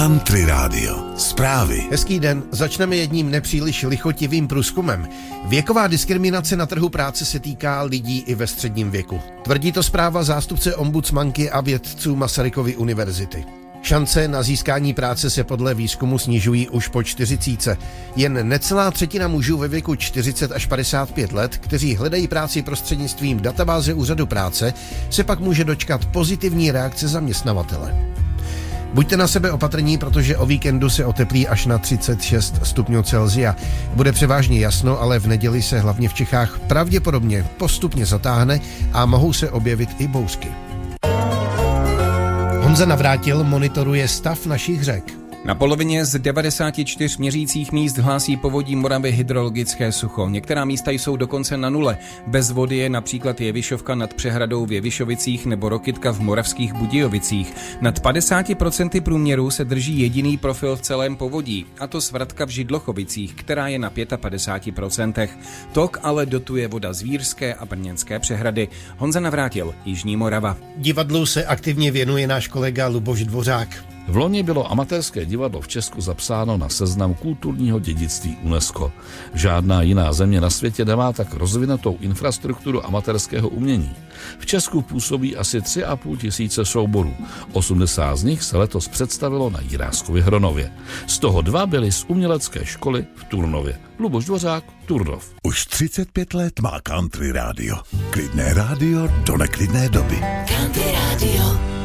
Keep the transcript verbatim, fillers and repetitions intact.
Country Radio. Zprávy. Hezký den. Začneme jedním nepříliš lichotivým průzkumem. Věková diskriminace na trhu práce se týká lidí i ve středním věku. Tvrdí to zpráva zástupce ombudsmanky a vědců Masarykovy univerzity. Šance na získání práce se podle výzkumu snižují už po čtyřicítce. Jen necelá třetina mužů ve věku čtyřicet až padesát pět let, kteří hledají práci prostřednictvím databáze úřadu práce, se pak může dočkat pozitivní reakce zaměstnavatele. Buďte na sebe opatrní, protože o víkendu se oteplí až na třicet šest stupňů Celsia. Bude převážně jasno, ale v neděli se hlavně v Čechách pravděpodobně postupně zatáhne a mohou se objevit i bouřky. Honza Navrátil monitoruje stav našich řek. Na polovině z devadesáti čtyř měřících míst hlásí povodí Moravy hydrologické sucho. Některá místa jsou dokonce na nule. Bez vody je například Jevišovka nad přehradou v Jevišovicích nebo Rokytka v Moravských Budějovicích. Nad padesáti procenty průměru se drží jediný profil v celém povodí, a to Svratka v Židlochovicích, která je na padesáti pěti procentech. Tok ale dotuje voda z Vírské a Brněnské přehrady. Honza Navrátil, Jižní Morava. Divadlu se aktivně věnuje náš kolega Luboš Dvořák. V loni bylo amatérské divadlo v Česku zapsáno na seznam kulturního dědictví UNESCO. Žádná jiná země na světě nemá tak rozvinutou infrastrukturu amatérského umění. V Česku působí asi tři a půl tisíce souborů. osmdesát z nich se letos představilo na Jiráskovi Hronově. Z toho dva byly z umělecké školy v Turnově. Luboš Dvořák, Turnov. Už třicet pět let má Country Radio. Klidné rádio do neklidné doby. Country Radio.